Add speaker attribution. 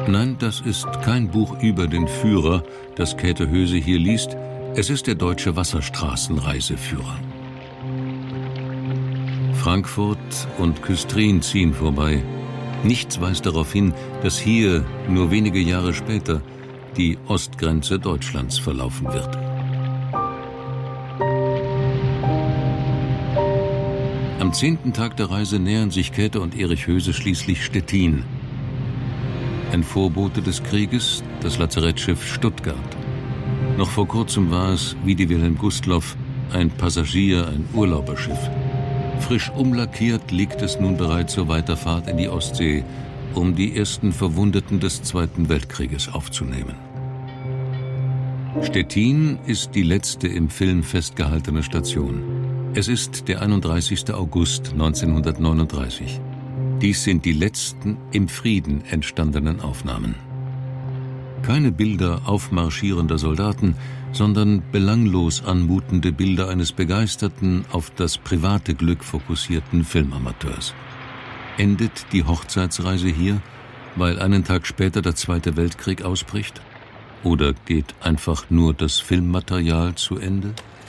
Speaker 1: Nein, das ist kein Buch über den Führer, das Käthe Höse hier liest. Es ist der Deutsche Wasserstraßenreiseführer. Frankfurt und Küstrin ziehen vorbei. Nichts weist darauf hin, dass hier, nur wenige Jahre später, die Ostgrenze Deutschlands verlaufen wird. Am 10. Tag der Reise nähern sich Käthe und Erich Höse schließlich Stettin. Ein Vorbote des Krieges, das Lazarettschiff Stuttgart. Noch vor kurzem war es, wie die Wilhelm Gustloff, ein ein Urlauberschiff. Frisch umlackiert liegt es nun bereit zur Weiterfahrt in die Ostsee, um die ersten Verwundeten des Zweiten Weltkrieges aufzunehmen. Stettin ist die letzte im Film festgehaltene Station. Es ist der 31. August 1939. Dies sind die letzten im Frieden entstandenen Aufnahmen. Keine Bilder aufmarschierender Soldaten, sondern belanglos anmutende Bilder eines begeisterten, auf das private Glück fokussierten Filmamateurs. Endet die Hochzeitsreise hier, weil einen Tag später der Zweite Weltkrieg ausbricht? Oder geht einfach nur das Filmmaterial zu Ende?